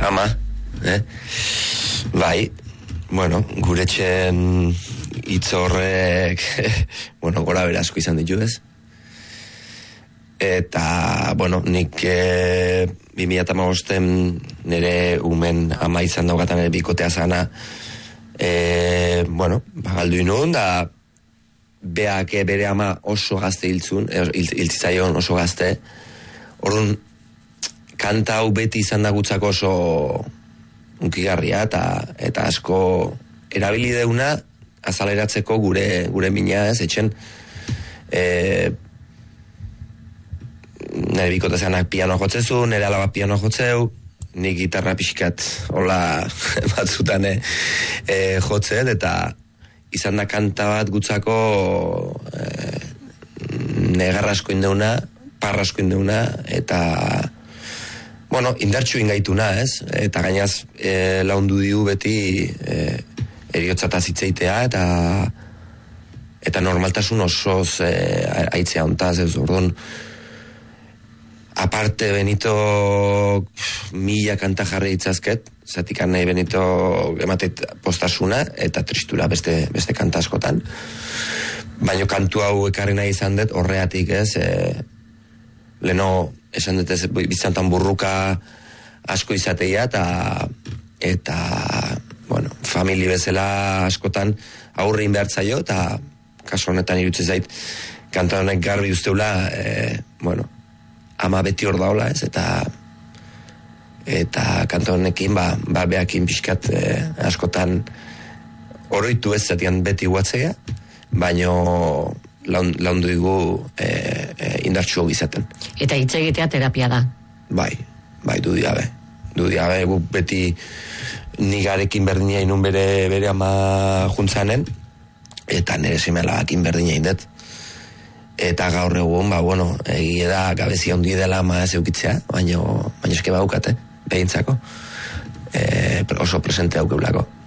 ama, bai, bueno, gure txen hitz horrek, bueno, gora bera asko izan ditu ez. Eta, bueno, nik 2015 nire umen ama izan daukatan ere bikotea zana, bueno, galdu inun, da beak bere ama oso gazte hiltzaion oso gazte. Orduan, kanta hau beti izan da gutzako oso unkigarria eta asko erabili deuna azaleratzeko gure mina ez, etxen nire bikote zanak piano jotzezun, nire alaba piano jotzeu, nik gitarra pixkat hola batzutan jotzet, eta izan da kanta bat gutzako negarra asko indeuna, parra asko indeuna, eta bueno, indartxu ingaituna, ez? Eta gainaz laundu diu beti eriotzataz hitzeitea, eta normaltasun osoz aitzea ontaz, ez orduan. Aparte Benito 1000 kanta jarri ditzazket, zatik nahi Benito ematet postasuna eta tristura beste kanta askotan. Baina kantu hau ekarri nahi izan dut horreatik ez, leno esan dut ez bizantan burruka asko izateia eta bueno, famili bezala askotan aurrein behartzaio eta kaso honetan irutzen zait kanta honek garbi usteula, bueno, ama beti hor daola ez, eta kanta honekin beakin pixkat askotan oroitu ez zatian beti guatzea, baino laundu digu indartxu izaten. Eta hitz egitea terapia da? Bai, dudiabe, gu beti nigarekin berdina inun bere ama juntzanen, eta nire semelakin berdina indet. Eta gaur egun, bueno, egia da gabezia hundi dela ama ez eukitzea, baina eske baukate, behintzako, oso presente aukeulako.